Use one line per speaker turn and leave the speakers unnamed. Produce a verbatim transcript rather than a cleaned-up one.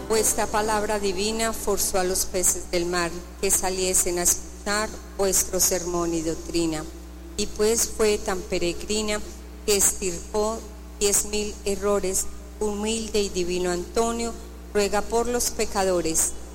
Vuestra palabra divina forzó a los peces del mar que saliesen a escuchar vuestro sermón y doctrina. Y pues fue tan peregrina que estirpó diez mil errores. Humilde y divino Antonio, ruega por los pecadores,